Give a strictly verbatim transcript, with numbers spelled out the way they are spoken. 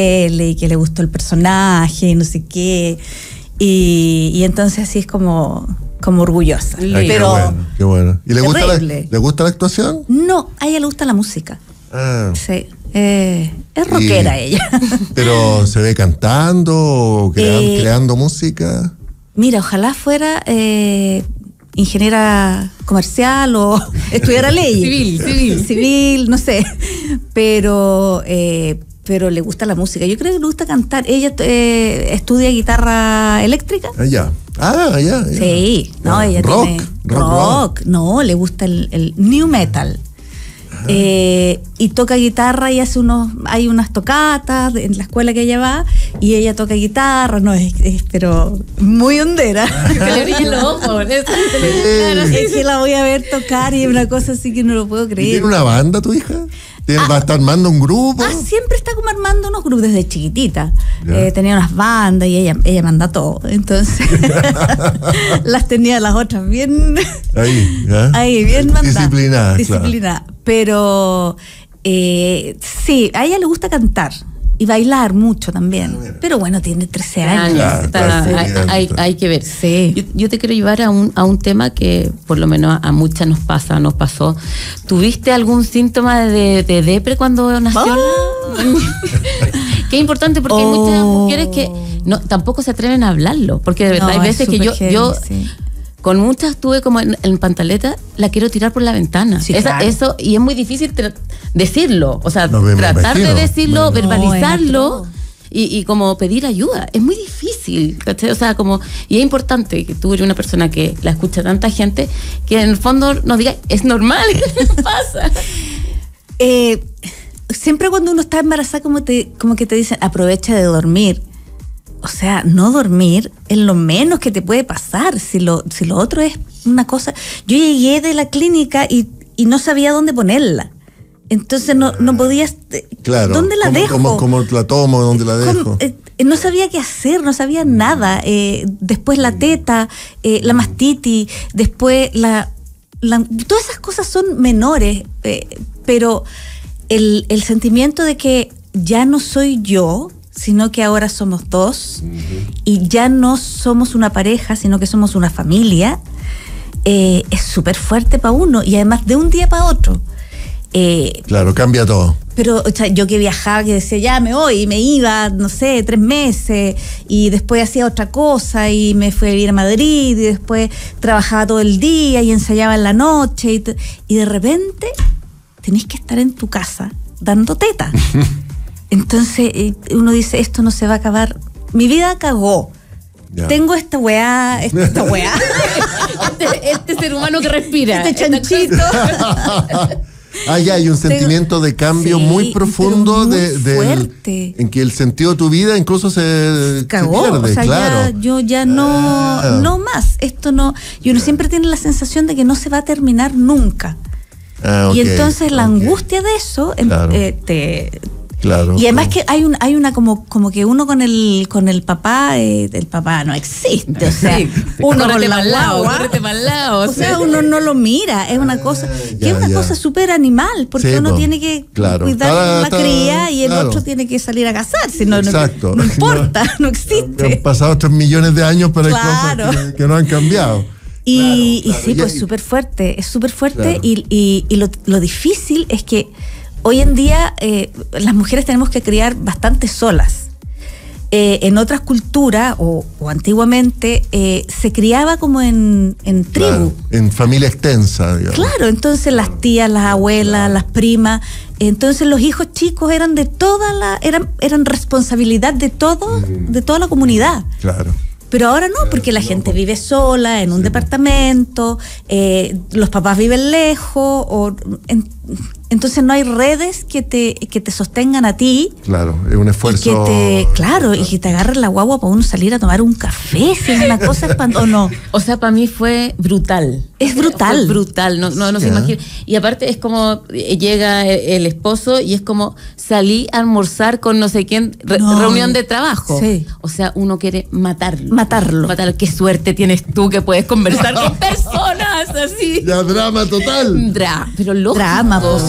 y que le gustó el personaje y no sé qué. Y, y entonces así es como, como orgullosa. Ay, pero qué bueno, qué bueno. ¿Y le gusta, la, le gusta la actuación? No, a ella le gusta la música. Ah. Sí. Eh, es rockera y, ella. ¿Pero se ve cantando o crea, eh, creando música? Mira, ojalá fuera eh, ingeniera comercial o estudiara leyes. Civil, civil. Civil, no sé. Pero, eh, pero le gusta la música. Yo creo que le gusta cantar. Ella eh, estudia guitarra eléctrica. Ah, ya. Ah, ya, ya. Sí, no, ah, ella rock, tiene rock, rock. rock. No, le gusta el, el new metal. Eh, y toca guitarra y hace unos, hay unas tocatas en la escuela que ella va y ella toca guitarra, no es, es pero muy hondera. Se le brillan los ojos. Es, claro, es que la voy a ver tocar y es una cosa así que no lo puedo creer. ¿Tiene una banda tu hija? Ah, ¿Va a estar armando un grupo? Ah, siempre está como armando unos grupos desde chiquitita. Eh, tenía unas bandas y ella, ella manda todo. Entonces, las tenía las otras bien. Ahí, ¿ya? Ahí, bien mandadas. Disciplinadas. Disciplinada. Claro. Pero eh, sí, a ella le gusta cantar y bailar mucho también. Ah, pero bueno, tiene trece años. Claro, está, hay, hay, hay que ver. Sí. Yo, yo te quiero llevar a un, a un tema que por lo menos a muchas nos pasa, nos pasó. ¿Tuviste algún síntoma de, de depre cuando nació? Oh. Qué importante porque oh. hay muchas mujeres que no, tampoco se atreven a hablarlo. Porque de verdad no, hay veces que yo... heavy, yo sí. Con muchas tuve como en, en pantaleta, la quiero tirar por la ventana. Sí, Esa, claro. Eso, y es muy difícil tra- decirlo, o sea, no, tratar de decirlo, bueno. verbalizarlo no, y, y como pedir ayuda. Es muy difícil, ¿cachai? O sea, como, y es importante que tú eres una persona que la escucha tanta gente, que en el fondo nos diga, es normal, ¿qué les pasa? Eh, siempre cuando uno está embarazada, como, te, como que te dicen, aprovecha de dormir. O sea, no dormir es lo menos que te puede pasar. Si lo, si lo otro es una cosa... Yo llegué de la clínica y, y no sabía dónde ponerla. Entonces no, no podías... Claro. ¿Dónde la ¿Cómo, dejo? ¿Cómo, cómo la tomo? ¿Dónde la dejo? ¿Cómo, eh, no sabía qué hacer, no sabía nada. Eh, después la teta, eh, la mastitis, después la, la... Todas esas cosas son menores, eh, pero el, el sentimiento de que ya no soy yo... sino que ahora somos dos, uh-huh. y ya no somos una pareja, sino que somos una familia, eh, es súper fuerte para uno, y además de un día para otro. Eh, claro, cambia todo. Pero o sea, yo que viajaba, que decía, ya me voy, y me iba, no sé, tres meses, y después hacía otra cosa, y me fui a vivir a Madrid, y después trabajaba todo el día, y ensayaba en la noche, y, t- y de repente tenés que estar en tu casa dando teta. Entonces uno dice, esto no se va a acabar. Mi vida cagó. Ya. Tengo esta weá, esta weá. este, este ser humano que respira. Este chanchito. Ah, ya, hay un sentimiento Tengo, de cambio sí, muy profundo muy de, de fuerte. El, en que el sentido de tu vida incluso se, cagó, se pierde, o sea, claro. Ya, yo ya no, ah. no más. Esto no. Y uno siempre tiene la sensación de que no se va a terminar nunca. Ah, okay, y entonces la okay. angustia de eso claro. eh, te Claro, y además claro. que hay un hay una como como que uno con el con el papá eh, el papá no existe, o sea, sí, uno con la mal lado, guagua, córrete mal lado, o sea, uno no lo mira, es una cosa ah, que ya, es una ya. cosa súper animal, porque sí, uno po. tiene que claro. cuidar ta, la ta, cría y el claro. otro tiene que salir a casarse, no, Exacto. no, no importa, no, no existe. Han pasado tres millones de años, pero claro. hay cosas que, que no han cambiado. Y, claro, y claro. sí, y, pues y, súper fuerte, es súper fuerte claro. y, y, y lo, lo difícil es que hoy en día eh, las mujeres tenemos que criar bastante solas. Eh, en otras culturas, o, o antiguamente, eh, se criaba como en, en tribu. Claro, en familia extensa, digamos. Claro, entonces las tías, las abuelas, claro. las primas, entonces los hijos chicos eran de toda la, eran, eran responsabilidad de todo, mm. de toda la comunidad. Claro. Pero ahora no, porque la gente vive sola, en un sí. departamento, eh, los papás viven lejos, o en, entonces no hay redes que te, que te sostengan a ti. Claro, es un esfuerzo. Y que te, claro, y que te agarren la guagua para uno salir a tomar un café, si es una cosa espantosa, ¿o no? O sea, para mí fue brutal. Es brutal. Fue brutal, no, no, no se imagina. Y aparte es como, llega el esposo y es como, salí a almorzar con no sé quién, re, no. reunión de trabajo. Sí. O sea, uno quiere matarlo. Matarlo. Matarlo. Qué suerte tienes tú que puedes conversar con personas así. Ya, drama total. Dra, pero lógico. Drama, pues.